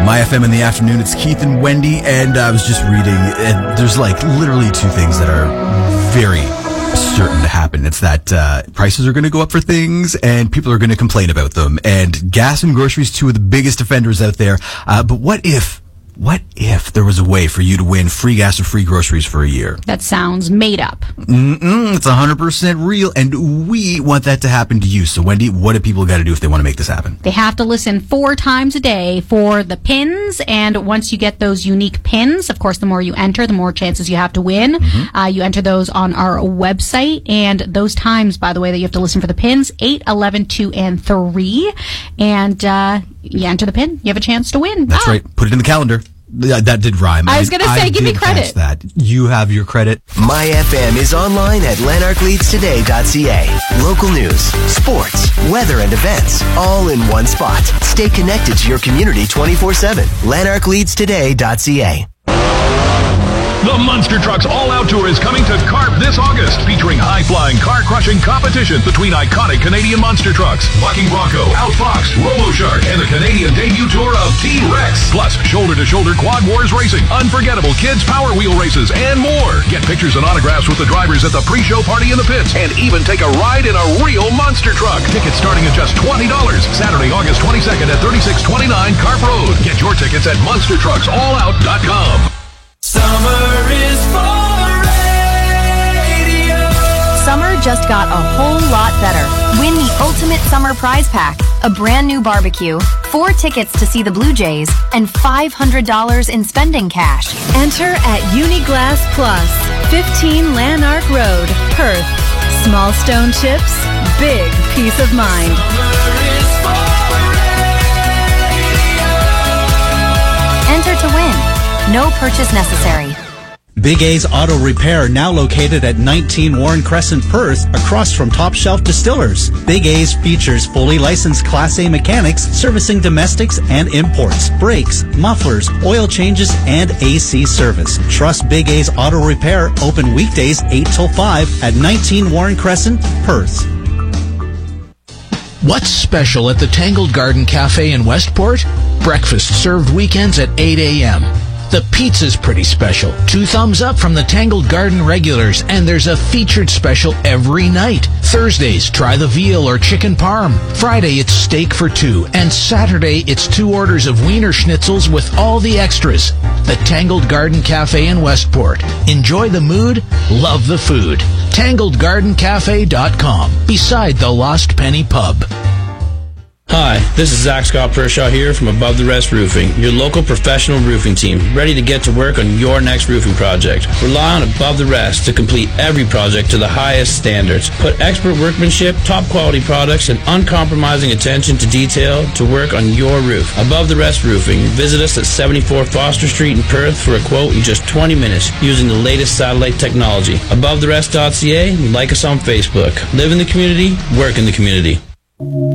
My FM in the afternoon. It's Keith and Wendy, and I was just reading, and there's like literally two things that are very certain to happen. It's that prices are going to go up for things, and people are going to complain about them. And gas and groceries, two of the biggest offenders out there. But what if there was a way for you to win free gas or free groceries for a year? That sounds made up. It's 100% real, and we want that to happen to you. So, Wendy, what do people got to do if they want to make this happen? They have to listen 4 times a day for the pins, and once you get those unique pins, of course, the more you enter, the more chances you have to win. Mm-hmm. You enter those on our website, and those times, by the way, that you have to listen for the pins, 8, 11, 2, and 3, and you enter the pin, you have a chance to win. That's right. Put it in the calendar. That did rhyme. I was going to say, give me credit. That. You have your credit. My FM is online at lanarkleadstoday.ca. Local news, sports, weather, and events, all in one spot. Stay connected to your community 24/7. lanarkleadstoday.ca. The Monster Trucks All-Out Tour is coming to Carp this August, featuring high-flying, car-crushing competition between iconic Canadian monster trucks, Bucking Bronco, Outfox, RoboShark, and the Canadian debut tour of T-Rex. Plus, shoulder-to-shoulder Quad Wars racing, unforgettable kids' Power Wheel races, and more. Get pictures and autographs with the drivers at the pre-show party in the pits, and even take a ride in a real monster truck. Tickets starting at just $20. Saturday, August 22nd at 3629 Carp Road. Get your tickets at monstertruckstallout.com. Summer is for radio. Summer just got a whole lot better. Win the Ultimate Summer Prize Pack, a brand new barbecue, 4 tickets to see the Blue Jays, and $500 in spending cash. Enter at Uniglass Plus, 15 Lanark Road, Perth. Small stone chips, big peace of mind. Summer is for radio. Enter to win. No purchase necessary. Big A's Auto Repair, now located at 19 Warren Crescent, Perth, across from Top Shelf Distillers. Big A's features fully licensed Class A mechanics servicing domestics and imports, brakes, mufflers, oil changes, and AC service. Trust Big A's Auto Repair, open weekdays 8 till 5 at 19 Warren Crescent, Perth. What's special at the Tangled Garden Cafe in Westport? Breakfast served weekends at 8 a.m. The pizza's pretty special. 2 thumbs up from the Tangled Garden regulars, and there's a featured special every night. Thursdays, try the veal or chicken parm. Friday, it's steak for 2. And Saturday, it's 2 orders of Wiener Schnitzels with all the extras. The Tangled Garden Cafe in Westport. Enjoy the mood, love the food. TangledGardenCafe.com, beside the Lost Penny Pub. Hi, this is Zach Scott Pershaw here from Above the Rest Roofing, your local professional roofing team, ready to get to work on your next roofing project. Rely on Above the Rest to complete every project to the highest standards. Put expert workmanship, top quality products, and uncompromising attention to detail to work on your roof. Above the Rest Roofing. Visit us at 74 Foster Street in Perth for a quote in just 20 minutes using the latest satellite technology. AboveTheRest.ca. Like us on Facebook. Live in the community, work in the community.